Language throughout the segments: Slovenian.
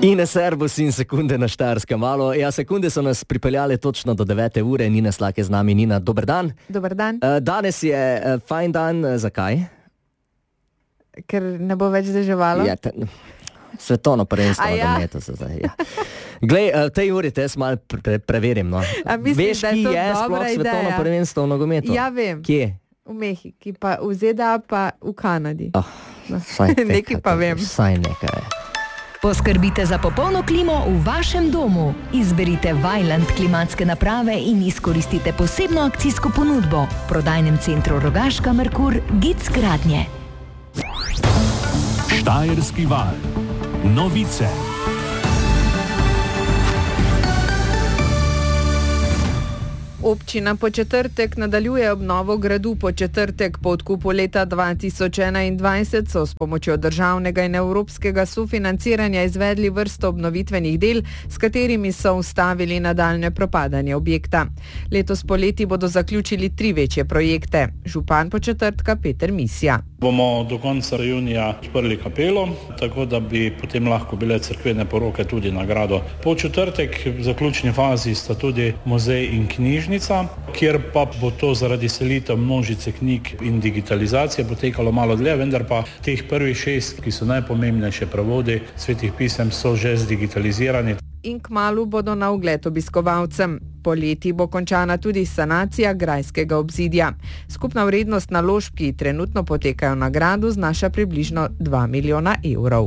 Ine Servus in sekunde na Štajerskem valu. Ja, sekunde so nas pripeljale točno do 9. ure. Nina Slak je z nami. Nina, dober dan. Dober dan. Danes je fajn dan. Zakaj? Ker ne bo več deževalo? Ja, svetovno prvenstvo na nogometu se zdaj. Ja. Glej, v tej uri te jaz malo preverim. No. Veš, ki je sploh svetovno prvenstvo v nogometu? Ja, vem. Kje? V Mehiki, pa v ZDA, pa v Kanadi. Nekaj pa vem. Saj nekaj. Poskrbite za popolno klimo v vašem domu. Izberite Vaillant klimatske naprave in izkoristite posebno akcijsko ponudbo. V prodajnem centru Rogaška Merkur Gic Gradnje. Štajerski val. Novice. Občina Početrtek nadaljuje obnovo gradu Početrtek. Po odkupu leta 2021 so s pomočjo državnega in evropskega sofinanciranja izvedli vrsto obnovitvenih del, s katerimi so ustavili nadaljne propadanje objekta. Letos poleti bodo zaključili 3 večje projekte. Župan Početrtka Peter Misja. Bomo do konca junija odprli kapelo, tako da bi potem lahko bile cerkvene poroke tudi na gradu Početrtek. V zaključni fazi sta tudi muzej in knjižnica, kjer pa bo to zaradi selitev množice knjig in digitalizacije potekalo malo dlje, vendar pa teh prvih 6, ki so najpomembnejše prevodi svetih pisem, so že zdigitalizirani. In kmalu bodo na ogled obiskovalcem. Poleti bo končana tudi sanacija grajskega obzidja. Skupna vrednost naložb, ki trenutno potekajo na gradu, znaša približno 2 milijona evrov.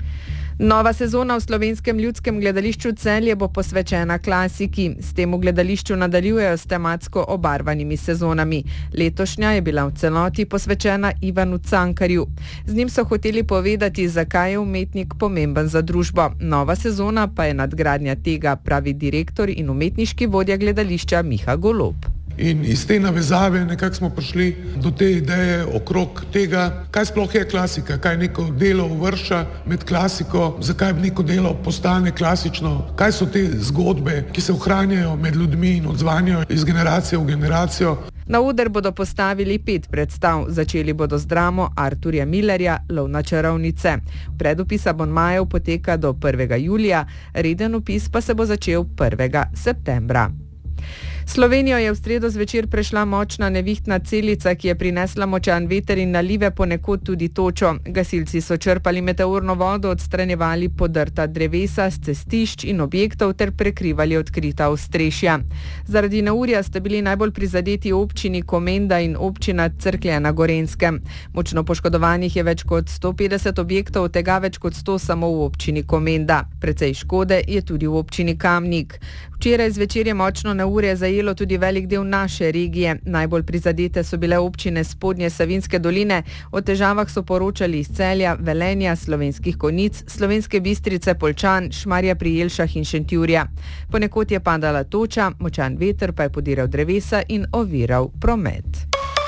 Nova sezona v Slovenskem ljudskem gledališču Celje bo posvečena klasiki. S tem v gledališču nadaljujejo s tematsko obarvanimi sezonami. Letošnja je bila v celoti posvečena Ivanu Cankarju. Z njim so hoteli povedati, zakaj je umetnik pomemben za družbo. Nova sezona pa je nadgradnja tega, pravi direktor in umetniški vodja gledališča Miha Golob. In iz te navezave nekako smo prišli do te ideje okrog tega, kaj sploh je klasika, kaj neko delo uvršča med klasiko, zakaj neko delo postane klasično, kaj so te zgodbe, ki se ohranjajo med ljudmi in odzvanjajo iz generacije v generacijo. Na oder bodo postavili 5 predstav. Začeli bodo z dramo Arturja Millerja Lov na čarovnice. Predopis abonmajev poteka do 1. julija, reden opis pa se bo začel 1. septembra. Slovenijo je v sredo zvečer prešla močna nevihtna celica, ki je prinesla močan veter in nalive, ponekod tudi točo. Gasilci so črpali meteorno vodo, odstranjevali podrta drevesa s cestišč in objektov ter prekrivali odkrita ostrešja. Zaradi neurja sta bili najbolj prizadeti občini Komenda in občina Cerklje na Gorenjskem. Močno poškodovanih je več kot 150 objektov, tega več kot 100 samo v občini Komenda. Precej škode je tudi v občini Kamnik. Včeraj zvečer je močno neurje zajelo tudi velik del naše regije. Najbolj prizadete so bile občine Spodnje Savinjske doline. O težavah so poročali iz Celja, Velenja, Slovenskih Konjic, Slovenske Bistrice, Poljčan, Šmarja pri Jelšah in Šentjurja. Ponekod je padala toča, močan veter pa je podiral drevesa in oviral promet.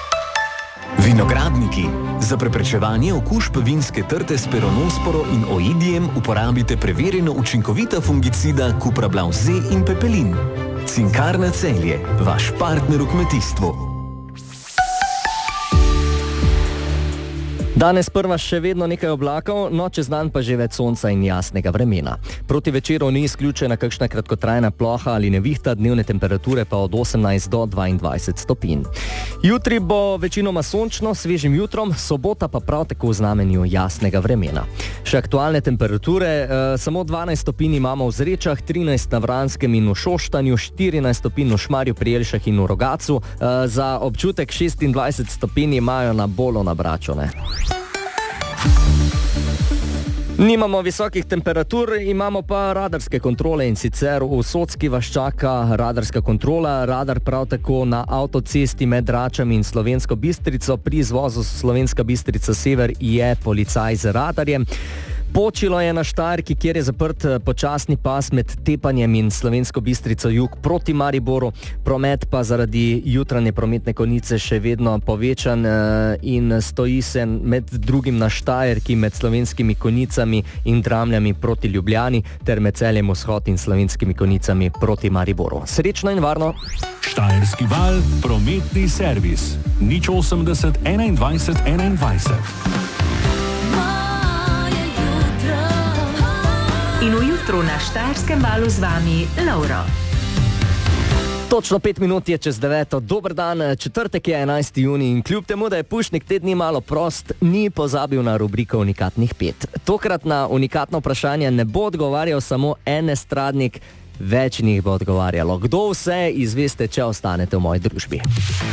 Vinogradniki. Za preprečevanje okužb vinske trte s peronosporo in oidijem uporabite preverjeno učinkovita fungicida Cuprablav Z in Pepelin. Cinkarna Celje, vaš partner v kmetijstvu. Danes prva še vedno nekaj oblakov, no čez dan pa že več sonca in jasnega vremena. Proti večeru ni izključena kakšna kratkotrajna ploha ali nevihta, dnevne temperature pa od 18 do 22 stopinj. Jutri bo večinoma sončno, svežim jutrom, sobota pa prav tako v znamenju jasnega vremena. Še aktualne temperature, samo 12 stopinj imamo v Zrečah, 13 na Vranskem in v Šoštanju, 14 stopinj v Šmarju pri Jelšah in v Rogacu, za občutek 26 stopinj imajo na Bolu na Bračone. Nimamo visokih temperatur, imamo pa radarske kontrole in sicer v Socki vas čaka radarska kontrola, radar prav tako na avtocesti med Račami in Slovensko Bistrico, pri izvozu Slovenska Bistrica Sever je policaj z radarjem. Počilo je na Štajerki, kjer je zaprt počasni pas med Tepanjem in Slovensko Bistrico jug proti Mariboru. Promet pa zaradi jutranje prometne konice še vedno povečan in stoji se med drugim na Štajerki med Slovenskimi Konicami in Dramljami proti Ljubljani ter med Celjem vzhod in Slovenskimi Konicami proti Mariboru. Srečno in varno! Štajerski val, prometni servis. 080 21 21. In v centru na Štajerskem valu z vami Lauro. Točno 5 minut je čez 9. Dober dan, četrtek je 11. junij in kljub temu, da je Pušnik te dni malo prost, ni pozabil na rubriko Unikatnih 5. Tokrat na unikatno vprašanje ne bo odgovarjal samo en estradnik, več njih bo odgovarjalo. Kdo vse izveste, če ostanete v moji družbi?